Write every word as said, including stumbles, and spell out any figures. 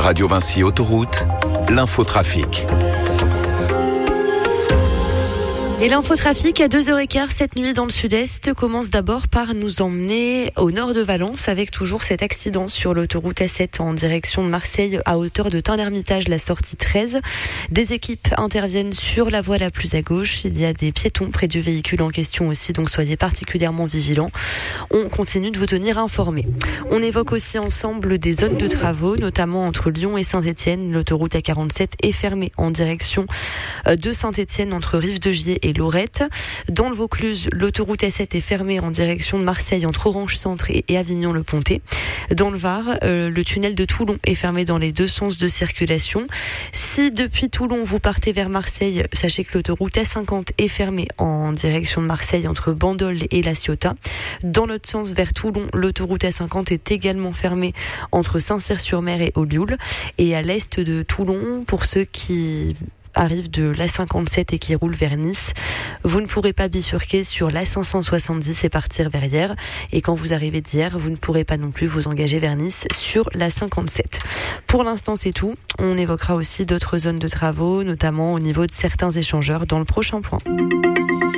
Radio Vinci Autoroute, l'infotrafic. Et l'infotrafic à deux heures quinze cette nuit dans le sud-est commence d'abord par nous emmener au nord de Valence avec toujours cet accident sur l'autoroute A sept en direction de Marseille à hauteur de Tain-l'Hermitage, la sortie treize. Des équipes interviennent sur la voie la plus à gauche. Il y a des piétons près du véhicule en question aussi, donc soyez particulièrement vigilants. On continue de vous tenir informés. On évoque aussi ensemble des zones de travaux, notamment entre Lyon et Saint-Étienne. L'autoroute A quarante-sept est fermée en direction de Saint-Étienne entre Rive-de-Gier et Lorette. Dans le Vaucluse, l'autoroute A sept est fermée en direction de Marseille entre Orange Centre et Avignon-le-Pontet. Dans le Var, euh, le tunnel de Toulon est fermé dans les deux sens de circulation. Si depuis Toulon vous partez vers Marseille, sachez que l'autoroute A cinquante est fermée en direction de Marseille entre Bandol et La Ciotat. Dans l'autre sens vers Toulon, l'autoroute A cinquante est également fermée entre Saint-Cyr-sur-Mer et Ollioules. Et à l'est de Toulon, pour ceux qui arrive de l'A cinquante-sept et qui roule vers Nice. Vous ne pourrez pas bifurquer sur l'A cinq cent soixante-dix et partir vers Hyères. Et quand vous arrivez d'Hyères, vous ne pourrez pas non plus vous engager vers Nice sur l'A cinquante-sept. Pour l'instant, c'est tout. On évoquera aussi d'autres zones de travaux, notamment au niveau de certains échangeurs dans le prochain point.